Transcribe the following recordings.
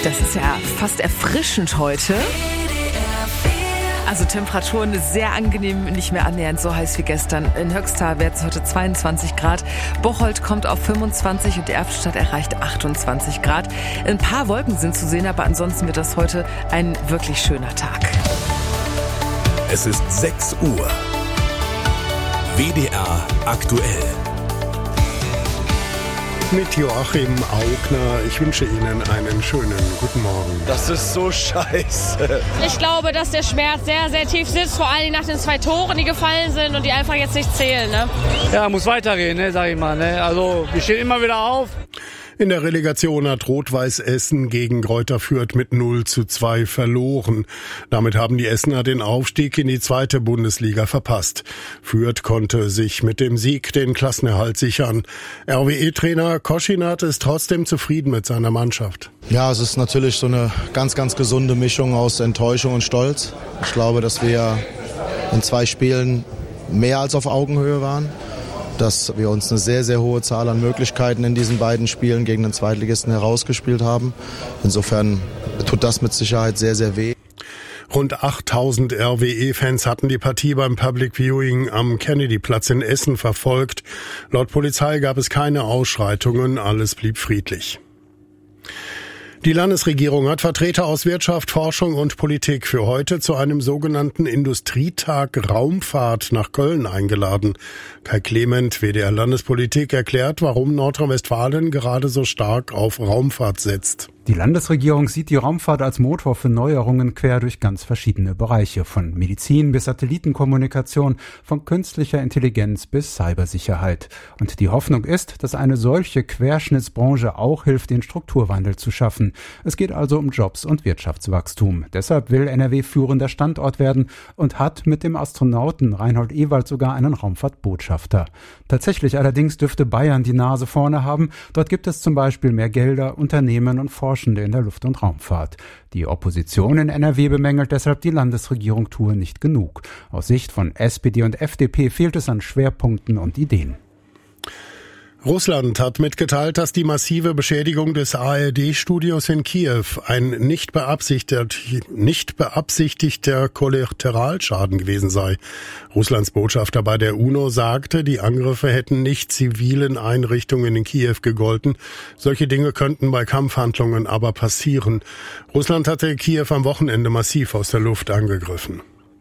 Das ist ja fast erfrischend heute. Also Temperaturen sehr angenehm, nicht mehr annähernd so heiß wie gestern. In Höxter werden es heute 22 Grad. Bocholt kommt auf 25 und die Erftstadt erreicht 28 Grad. Ein paar Wolken sind zu sehen, aber ansonsten wird das heute ein wirklich schöner Tag. Es ist 6 Uhr. WDR aktuell. Mit Joachim Augner. Ich wünsche Ihnen einen schönen guten Morgen. Das ist so scheiße. Ich glaube, dass der Schmerz sehr, sehr tief sitzt, vor allem nach den 2 Toren, die gefallen sind und die einfach jetzt nicht zählen. Ne? Ja, muss weitergehen, sag ich mal. Also wir stehen immer wieder auf. In der Relegation hat Rot-Weiß Essen gegen Greuther Fürth mit 0:2 verloren. Damit haben die Essener den Aufstieg in die 2. Bundesliga verpasst. Fürth konnte sich mit dem Sieg den Klassenerhalt sichern. RWE-Trainer Koschinat ist trotzdem zufrieden mit seiner Mannschaft. Ja, es ist natürlich so eine ganz, ganz gesunde Mischung aus Enttäuschung und Stolz. Ich glaube, dass wir in 2 Spielen mehr als auf Augenhöhe waren. Dass wir uns eine sehr, sehr hohe Zahl an Möglichkeiten in diesen beiden Spielen gegen den Zweitligisten herausgespielt haben. Insofern tut das mit Sicherheit sehr, sehr weh. Rund 8000 RWE-Fans hatten die Partie beim Public Viewing am Kennedy-Platz in Essen verfolgt. Laut Polizei gab es keine Ausschreitungen, alles blieb friedlich. Die Landesregierung hat Vertreter aus Wirtschaft, Forschung und Politik für heute zu einem sogenannten Industrietag Raumfahrt nach Köln eingeladen. Kai Clement, WDR Landespolitik, erklärt, warum Nordrhein-Westfalen gerade so stark auf Raumfahrt setzt. Die Landesregierung sieht die Raumfahrt als Motor für Neuerungen quer durch ganz verschiedene Bereiche, von Medizin bis Satellitenkommunikation, von künstlicher Intelligenz bis Cybersicherheit. Und die Hoffnung ist, dass eine solche Querschnittsbranche auch hilft, den Strukturwandel zu schaffen. Es geht also um Jobs und Wirtschaftswachstum. Deshalb will NRW führender Standort werden und hat mit dem Astronauten Reinhold Ewald sogar einen Raumfahrtbotschafter. Tatsächlich allerdings dürfte Bayern die Nase vorne haben. Dort gibt es zum Beispiel mehr Gelder, Unternehmen und Forschende in der Luft- und Raumfahrt. Die Opposition in NRW bemängelt deshalb, die Landesregierung tue nicht genug. Aus Sicht von SPD und FDP fehlt es an Schwerpunkten und Ideen. Russland hat mitgeteilt, dass die massive Beschädigung des ARD-Studios in Kiew ein nicht beabsichtigter Kollateralschaden gewesen sei. Russlands Botschafter bei der UNO sagte, die Angriffe hätten nicht zivilen Einrichtungen in Kiew gegolten. Solche Dinge könnten bei Kampfhandlungen aber passieren. Russland hatte Kiew am Wochenende massiv aus der Luft angegriffen.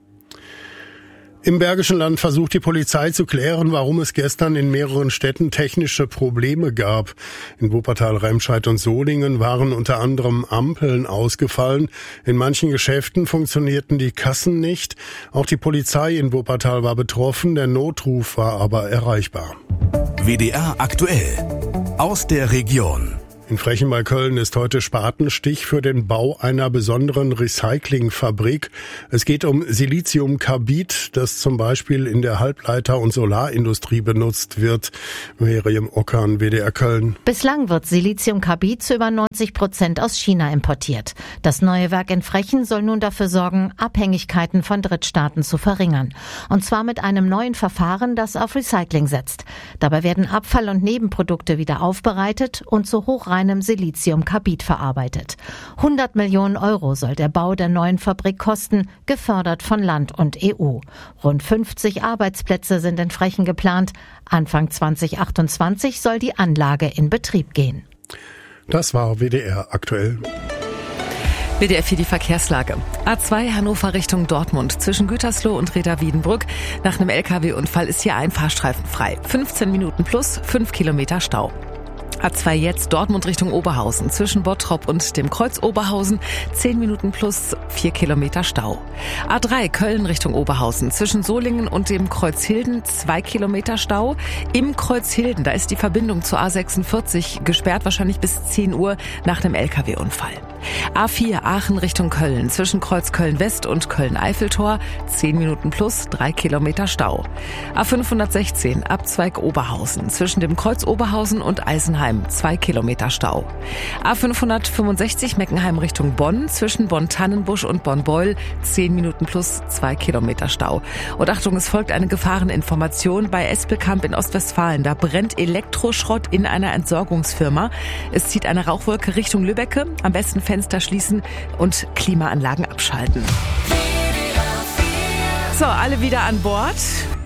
Im Bergischen Land versucht die Polizei zu klären, warum es gestern in mehreren Städten technische Probleme gab. In Wuppertal, Remscheid und Solingen waren unter anderem Ampeln ausgefallen. In manchen Geschäften funktionierten die Kassen nicht. Auch die Polizei in Wuppertal war betroffen, der Notruf war aber erreichbar. WDR aktuell. Aus der Region. In Frechen bei Köln ist heute Spatenstich für den Bau einer besonderen Recyclingfabrik. Es geht um Siliziumkarbid, das zum Beispiel in der Halbleiter- und Solarindustrie benutzt wird. Miriam Ockern, WDR Köln. Bislang wird Siliziumkarbid zu über 90% aus China importiert. Das neue Werk in Frechen soll nun dafür sorgen, Abhängigkeiten von Drittstaaten zu verringern. Und zwar mit einem neuen Verfahren, das auf Recycling setzt. Dabei werden Abfall- und Nebenprodukte wieder aufbereitet und zu hochreinem Siliziumkarbid verarbeitet. 100 Millionen Euro soll der Bau der neuen Fabrik kosten, gefördert von Land und EU. Rund 50 Arbeitsplätze sind in Frechen geplant. Anfang 2028 soll die Anlage in Betrieb gehen. Das war WDR aktuell. WDR 4 die Verkehrslage. A2 Hannover Richtung Dortmund zwischen Gütersloh und Reda-Wiedenbrück. Nach einem LKW-Unfall ist hier ein Fahrstreifen frei. 15 Minuten plus 5 Kilometer Stau. A2 jetzt Dortmund Richtung Oberhausen zwischen Bottrop und dem Kreuz Oberhausen 10 Minuten plus 4 Kilometer Stau. A3 Köln Richtung Oberhausen zwischen Solingen und dem Kreuz Hilden 2 Kilometer Stau. Im Kreuz Hilden, da ist die Verbindung zur A46 gesperrt, wahrscheinlich bis 10 Uhr nach dem LKW-Unfall. A4 Aachen Richtung Köln zwischen Kreuz Köln-West und Köln-Eiffeltor 10 Minuten plus 3 Kilometer Stau. A516 Abzweig Oberhausen zwischen dem Kreuz Oberhausen und Eisenheim Meckenheim, 2 Kilometer Stau. A565 Meckenheim Richtung Bonn, zwischen Bonn-Tannenbusch und Bonn-Beul, 10 Minuten plus 2 Kilometer Stau. Und Achtung, es folgt eine Gefahreninformation bei Espelkamp in Ostwestfalen. Da brennt Elektroschrott in einer Entsorgungsfirma. Es zieht eine Rauchwolke Richtung Lübbecke. Am besten Fenster schließen und Klimaanlagen abschalten. So, alle wieder an Bord.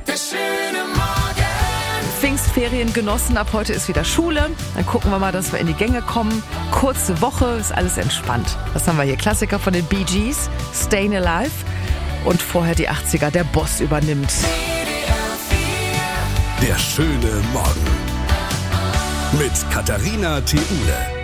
Pfingstferien genossen, ab heute ist wieder Schule. Dann gucken wir mal, dass wir in die Gänge kommen. Kurze Woche, ist alles entspannt. Was haben wir hier? Klassiker von den Bee Gees, Stayin' Alive. Und vorher die 80er, der Boss übernimmt. Der schöne Morgen. Mit Katharina Theule.